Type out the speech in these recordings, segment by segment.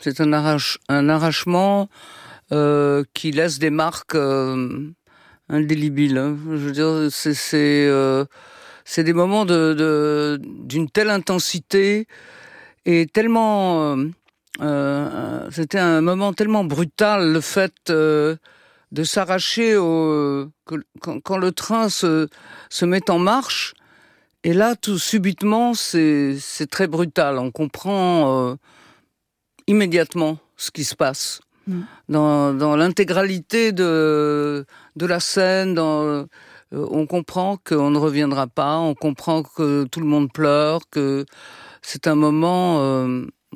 C'est un arrachement qui laisse des marques indélébiles. Hein. Je veux dire, c'est des moments d'une telle intensité et tellement. C'était un moment tellement brutal, le fait de s'arracher quand le train se met en marche. Et là, tout subitement, c'est très brutal. On comprend immédiatement ce qui se passe. Dans l'intégralité de la scène, on comprend qu'on ne reviendra pas, on comprend que tout le monde pleure, que c'est un moment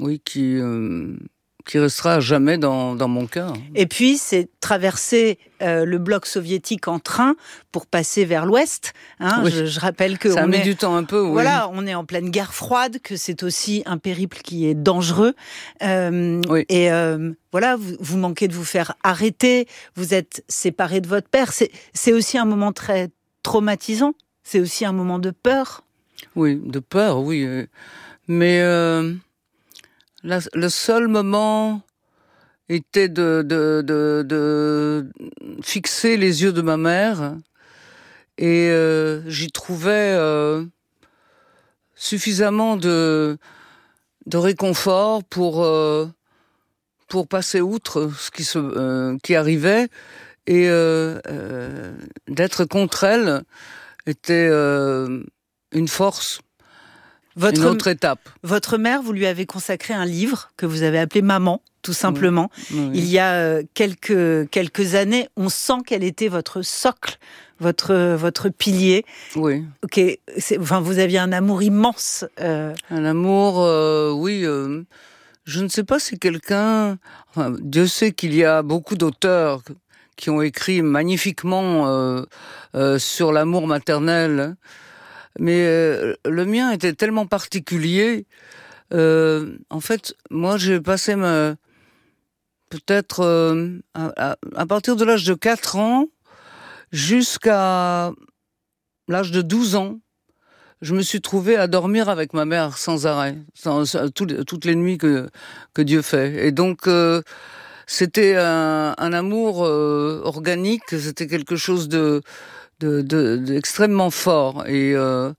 qui restera à jamais dans mon cœur. Et puis, c'est traverser le bloc soviétique en train pour passer vers l'Ouest. Hein. Oui. Je rappelle que ça a mis du temps un peu. Oui. Voilà, on est en pleine guerre froide, que c'est aussi un périple qui est dangereux. Oui. Et voilà, vous manquez de vous faire arrêter. Vous êtes séparé de votre père. C'est aussi un moment très traumatisant. C'est aussi un moment de peur. Oui, de peur, oui. Mais le seul moment était de fixer les yeux de ma mère et j'y trouvais suffisamment de réconfort pour passer outre ce qui arrivait et d'être contre elle était une force. Une autre étape. Votre mère, vous lui avez consacré un livre que vous avez appelé Maman, tout simplement. Oui. Il y a quelques années, on sent qu'elle était votre socle, votre pilier. Oui. Ok. Vous aviez un amour immense. Un amour, oui. Je ne sais pas si quelqu'un. Enfin, Dieu sait qu'il y a beaucoup d'auteurs qui ont écrit magnifiquement sur l'amour maternel. Mais le mien était tellement particulier. En fait, moi, j'ai passé peut-être à partir de l'âge de 4 ans jusqu'à l'âge de 12 ans, je me suis trouvée à dormir avec ma mère sans arrêt, toutes les nuits que Dieu fait. Et donc, c'était un amour organique, c'était quelque chose d'extrêmement fort et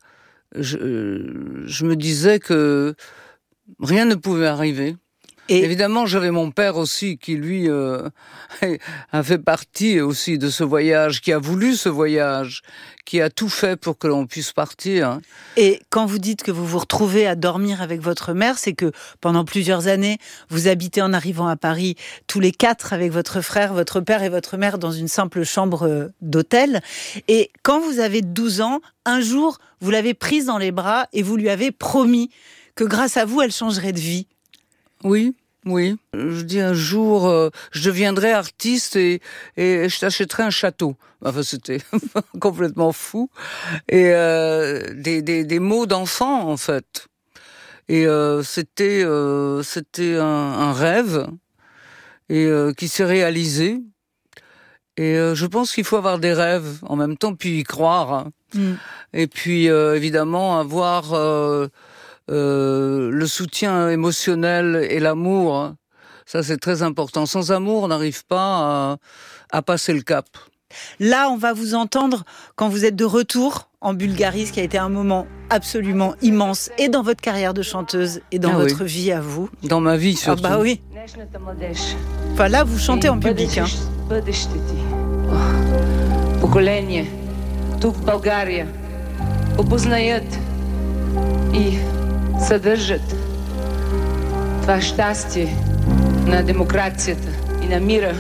je me disais que rien ne pouvait arriver. Et évidemment, j'avais mon père aussi qui, lui, a fait partie aussi de ce voyage, qui a voulu ce voyage, qui a tout fait pour que l'on puisse partir. Et quand vous dites que vous vous retrouvez à dormir avec votre mère, c'est que pendant plusieurs années, vous habitez en arrivant à Paris tous les 4 avec votre frère, votre père et votre mère dans une simple chambre d'hôtel. Et quand vous avez 12 ans, un jour, vous l'avez prise dans les bras et vous lui avez promis que grâce à vous, elle changerait de vie. Oui. Je dis un jour, je deviendrai artiste et je t'achèterai un château. Enfin, c'était complètement fou. Et des mots d'enfant, en fait. Et c'était un rêve et qui s'est réalisé. Et je pense qu'il faut avoir des rêves en même temps, puis y croire. Et puis, évidemment, avoir le soutien émotionnel et l'amour, ça c'est très important. Sans amour, on n'arrive pas à passer le cap. Là, on va vous entendre quand vous êtes de retour en Bulgarie, ce qui a été un moment absolument immense, et dans votre carrière de chanteuse, et dans votre vie à vous. Dans ma vie surtout. Ah bah oui. Enfin là, vous chantez en public. Поколение, тук България, опознаят и съдържат това щастие на демокрацията и на мира.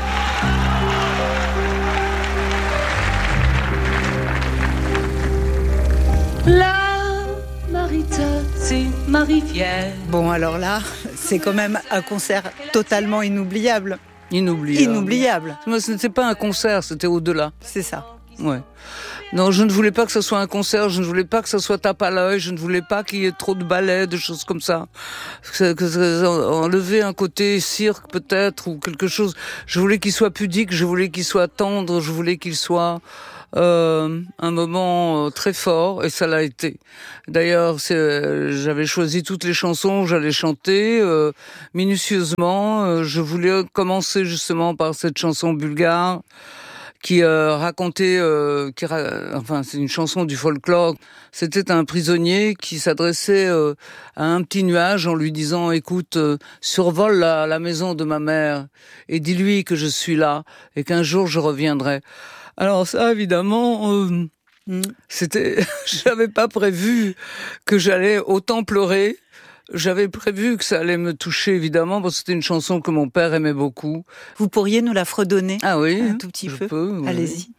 La Marita, c'est Marie-Fière. Bon, alors là, c'est quand même un concert totalement inoubliable. Inoubliable. Mais ce n'était pas un concert, c'était au-delà. C'est ça. Ouais. Non, je ne voulais pas que ce soit un concert, je ne voulais pas que ce soit tape à l'œil, je ne voulais pas qu'il y ait trop de ballets, de choses comme ça. Enlever un côté cirque peut-être, ou quelque chose. Je voulais qu'il soit pudique, je voulais qu'il soit tendre, je voulais qu'il soit un moment très fort, et ça l'a été. D'ailleurs, j'avais choisi toutes les chansons que j'allais chanter minutieusement. Je voulais commencer justement par cette chanson bulgare qui racontait, enfin c'est une chanson du folklore. C'était un prisonnier qui s'adressait à un petit nuage en lui disant: écoute, survole la maison de ma mère et dis-lui que je suis là et qu'un jour je reviendrai. Alors ça, évidemment, j'avais pas prévu que j'allais autant pleurer. J'avais prévu que ça allait me toucher, évidemment, parce que c'était une chanson que mon père aimait beaucoup. Vous pourriez nous la fredonner un tout petit je peu? peux, oui. Allez-y.